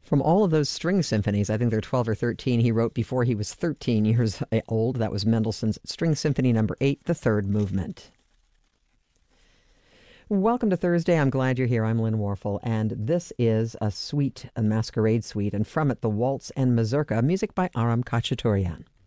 From all of those string symphonies, I think there are 12 or 13 he wrote before he was 13 years old. That was Mendelssohn's String Symphony Number 8, the third movement. Welcome to Thursday. I'm glad you're here. I'm Lynn Warfel, and this is a masquerade suite, and from it, the Waltz and Mazurka, music by Aram Khachaturian.